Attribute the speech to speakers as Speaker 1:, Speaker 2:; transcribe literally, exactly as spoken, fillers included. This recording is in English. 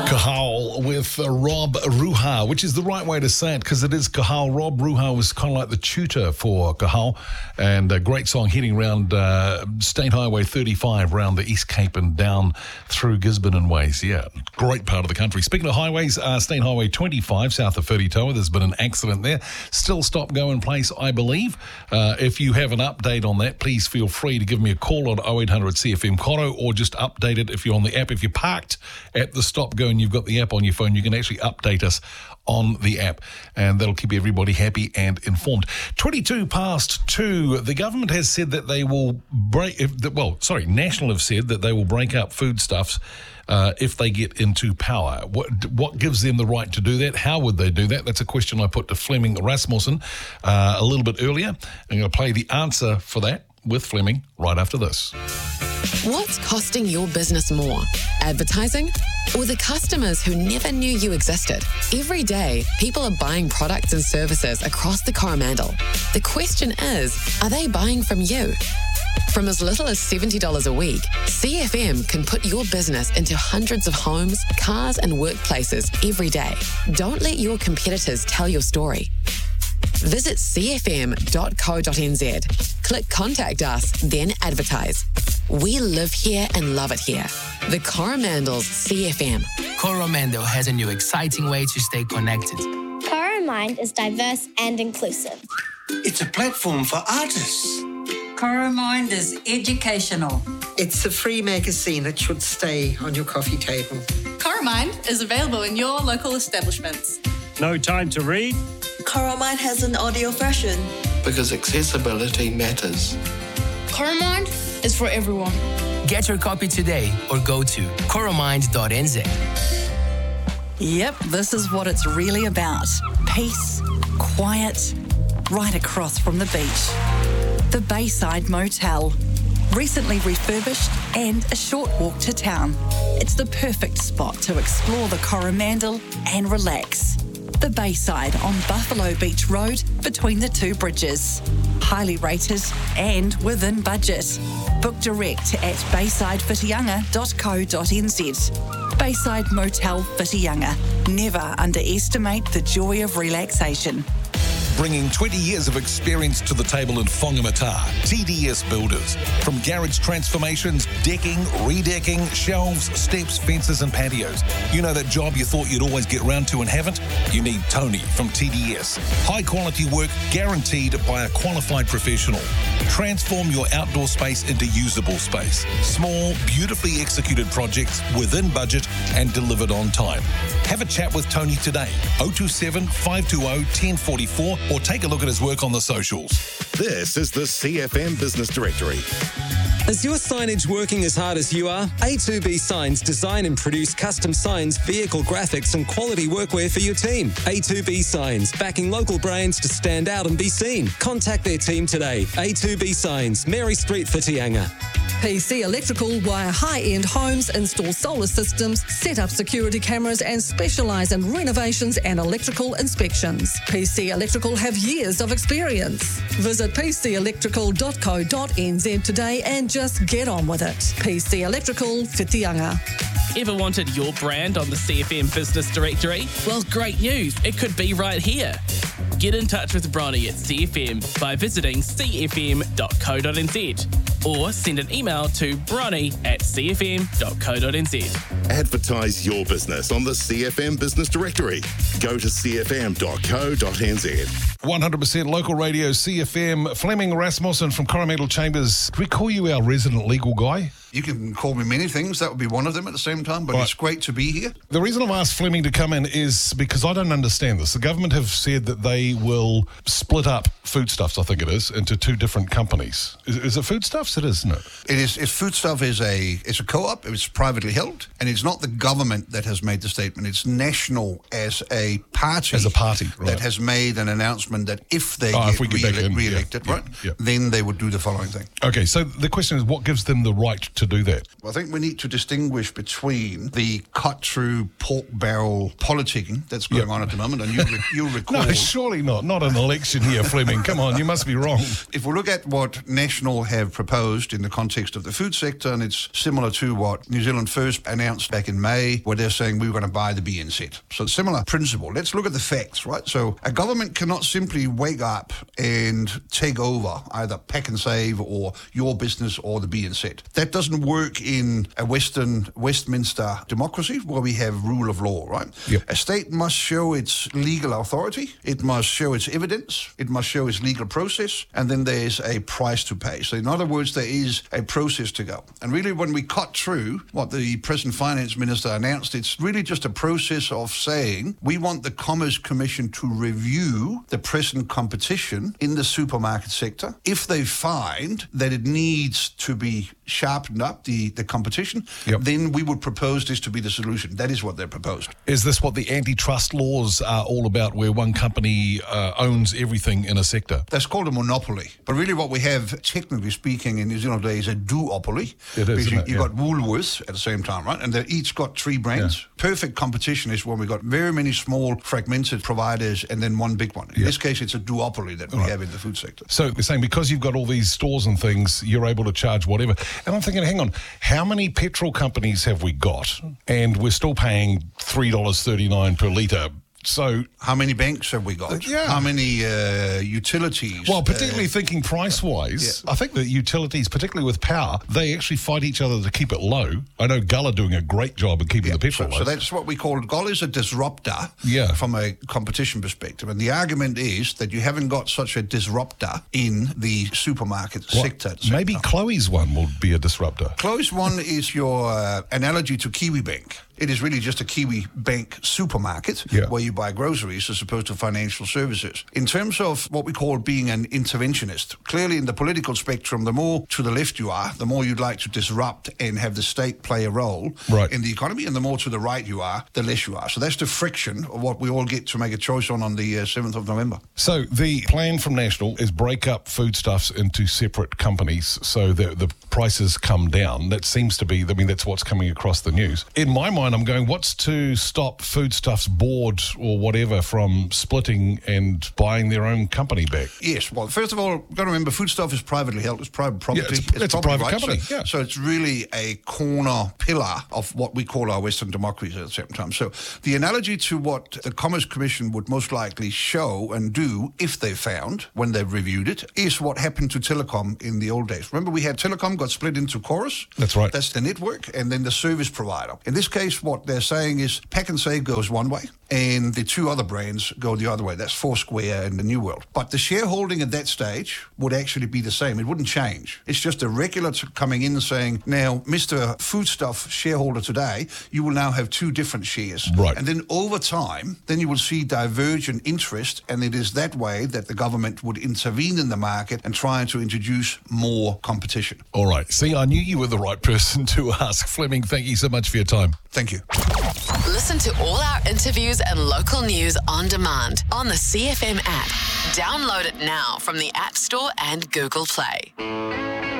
Speaker 1: Kahal with uh, Rob Ruha, which is the right way to say it because it is Kahal. Rob Ruha was kind of like the tutor for Kahal, and a great song heading around uh, State Highway thirty-five around the East Cape and down through Gisborne and ways. Yeah, great part of the country. Speaking of highways, uh, State Highway twenty-five south of Wheritoa, there's been an accident there. Still stop go in place, I believe. Uh, if you have an update on that, please feel free to give me a call on oh eight hundred C F M Koro or just update it if you're on the app. If you're parked at the stop go and you've got the app on your phone, you can actually update us on the app, and that'll keep everybody happy and informed. twenty-two past two, the government has said that they will break, if, well, sorry, National have said that they will break up foodstuffs uh, if they get into power. What, what gives them the right to do that? How would they do that? That's a question I put to Fleming Rasmussen uh, a little bit earlier. I'm going to play the answer for that with Fleming right after this.
Speaker 2: What's costing your business more? Advertising or the customers who never knew you existed? Every day, people are buying products and services across the Coromandel. The question is, are they buying from you? From as little as seventy dollars a week, C F M can put your business into hundreds of homes, cars and workplaces every day. Don't let your competitors tell your story. Visit c f m dot co dot n z. Click Contact Us, then advertise. We live here and love it here. The Coromandel's C F M.
Speaker 3: Coromandel has a new exciting way to stay connected.
Speaker 4: Coromind is diverse and inclusive.
Speaker 5: It's a platform for artists.
Speaker 6: Coromind is educational.
Speaker 7: It's a free magazine that should stay on your coffee table.
Speaker 8: Coromind is available in your local establishments.
Speaker 9: No time to read?
Speaker 10: Coromind has an audio version.
Speaker 11: Because accessibility matters.
Speaker 8: Coromind is for everyone.
Speaker 3: Get your copy today or go to coromind dot n z.
Speaker 6: Yep, this is what it's really about. Peace, quiet, right across from the beach. The Bayside Motel. Recently refurbished and a short walk to town. It's the perfect spot to explore the Coromandel and relax. The Bayside on Buffalo Beach Road between the two bridges. Highly rated and within budget. Book direct at bayside whitianga dot co dot n z. Bayside Motel Whitianga. Never underestimate the joy of relaxation.
Speaker 1: Bringing twenty years of experience to the table in Whangamata, T D S Builders. From garage transformations, decking, redecking, shelves, steps, fences and patios. You know that job you thought you'd always get round to and haven't? You need Tony from T D S. High quality work guaranteed by a qualified professional. Transform your outdoor space into usable space. Small, beautifully executed projects within budget and delivered on time. Have a chat with Tony today. oh two seven, five two oh, one oh four four or take a look at his work on the socials.
Speaker 12: This is the C F M Business Directory.
Speaker 13: Is your signage working as hard as you are? A two B Signs design and produce custom signs, vehicle graphics and quality workwear for your team. A two B Signs, backing local brands to stand out and be seen. Contact their team today. A two B Signs, Mary Street, Whitianga.
Speaker 14: P C Electrical wire high-end homes, install solar systems, set up security cameras and specialise in renovations and electrical inspections. P C Electrical have years of experience. Visit p c electrical dot co dot n z today and just get on with it. P C Electrical, Whitianga.
Speaker 15: Ever wanted your brand on the C F M Business Directory? Well, great news. It could be right here. Get in touch with Bronny at C F M by visiting c f m dot co dot n z or send an email to bronny at c f m dot co dot n z.
Speaker 12: Advertise your business on the C F M Business Directory. Go to c f m dot co dot n z.
Speaker 1: one hundred percent local radio, C F M. Fleming Rasmussen from Coromandel Chambers. Do we call you our resident legal guy?
Speaker 16: You can call me many things. That would be one of them at the same time, but right. It's great to be here.
Speaker 1: The reason I've asked Fleming to come in is because I don't understand this. The government have said that they will split up Foodstuffs, I think it is, into two different companies. Is, is it Foodstuffs? It is, isn't it?
Speaker 16: It is. It's Foodstuff is a it's a co-op. It's privately held, and it's not the government that has made the statement. It's National as a party.
Speaker 1: As a party, right.
Speaker 16: That has made an announcement that if they
Speaker 1: oh,
Speaker 16: get,
Speaker 1: if we get
Speaker 16: re-
Speaker 1: in,
Speaker 16: re-elected,
Speaker 1: yeah,
Speaker 16: right,
Speaker 1: yeah, yeah.
Speaker 16: then they would do the following thing.
Speaker 1: Okay, so the question is, what gives them the right to do that?
Speaker 16: Well, I think we need to distinguish between the cut-through pork barrel politicking that's going yep. on at the moment, and you re- you'll recall...
Speaker 1: No, surely not. Not an election here, Fleming. Come on, you must be wrong.
Speaker 16: If we look at what National have proposed in the context of the food sector, and it's similar to what New Zealand First announced back in May, where they're saying we were going to buy the B N Z. So similar principle. Let's look at the facts, right? So a government cannot simply wake up and take over either Pak'nSave or your business or the B N Z. That doesn't work in a Western Westminster democracy where we have rule of law, right?
Speaker 1: Yep.
Speaker 16: A state must show its legal authority, it must show its evidence, it must show its legal process, and then there's a price to pay. So in other words, there is a process to go. And really when we cut through what the present finance minister announced, it's really just a process of saying we want the Commerce Commission to review the present competition in the supermarket sector. If they find that it needs to be sharpened up, the, the competition,
Speaker 1: yep.
Speaker 16: then we would propose this to be the solution. That is what they're proposed.
Speaker 1: Is this what the antitrust laws are all about, where one company uh, owns everything in a sector?
Speaker 16: That's called a monopoly. But really what we have, technically speaking, in New Zealand today is a duopoly.
Speaker 1: It is, isn't
Speaker 16: you,
Speaker 1: it?
Speaker 16: You've
Speaker 1: yeah.
Speaker 16: got Woolworths at the same time, right? And they've each got three brands. Yeah. Perfect competition is when we've got very many small, fragmented providers and then one big one. In yeah. this case, it's a duopoly that we right. have in the food sector.
Speaker 1: So they're saying because you've got all these stores and things, you're able to charge whatever. And I'm thinking, hang on, how many petrol companies have we got? And we're still paying three dollars thirty-nine per litre. So
Speaker 16: how many banks have we got?
Speaker 1: Yeah.
Speaker 16: How many uh, utilities?
Speaker 1: Well, particularly uh, thinking price-wise, yeah. I think that utilities, particularly with power, they actually fight each other to keep it low. I know Gull are doing a great job of keeping
Speaker 16: yeah.
Speaker 1: the petrol
Speaker 16: so,
Speaker 1: low.
Speaker 16: So that's what we call, Gull is a disruptor
Speaker 1: yeah.
Speaker 16: from a competition perspective. And the argument is that you haven't got such a disruptor in the supermarket
Speaker 1: well,
Speaker 16: sector, sector.
Speaker 1: Maybe Chloe's one will be a disruptor.
Speaker 16: Chloe's one is your uh, analogy to KiwiBank. It is really just a Kiwi Bank supermarket
Speaker 1: yeah.
Speaker 16: where you buy groceries as opposed to financial services. In terms of what we call being an interventionist, clearly in the political spectrum, the more to the left you are, the more you'd like to disrupt and have the state play a role
Speaker 1: right.
Speaker 16: in the economy, and the more to the right you are, the less you are. So that's the friction of what we all get to make a choice on on the uh, seventh of November.
Speaker 1: So the plan from National is break up foodstuffs into separate companies so that the prices come down. That seems to be, I mean, that's what's coming across the news. In my mind, I'm going, what's to stop Foodstuffs Board or whatever from splitting and buying their own company back?
Speaker 16: Yes, well, first of all, you've got to remember, Foodstuff is privately held. It's private property.
Speaker 1: Yeah, it's,
Speaker 16: it's,
Speaker 1: it's a private
Speaker 16: right.
Speaker 1: company,
Speaker 16: so,
Speaker 1: yeah.
Speaker 16: So it's really a corner pillar of what we call our Western democracies at the same time. So the analogy to what the Commerce Commission would most likely show and do, if they found, when they've reviewed it, is what happened to Telecom in the old days. Remember, we had Telecom got split into Chorus.
Speaker 1: That's right.
Speaker 16: That's the network, and then the service provider. In this case, what they're saying is Pak'nSave goes one way, and the two other brands go the other way. That's Foursquare and the New World. But the shareholding at that stage would actually be the same. It wouldn't change. It's just a regulator coming in and saying, now, Mister Foodstuff shareholder today, you will now have two different shares.
Speaker 1: Right.
Speaker 16: And then over time, then you will see divergent interest, and it is that way that the government would intervene in the market and try to introduce more competition.
Speaker 1: All right. See, I knew you were the right person to ask. Fleming, thank you so much for your time.
Speaker 16: Thank you.
Speaker 2: Listen to all our interviews and local news on demand on the C F M app. Download it now from the App Store and Google Play.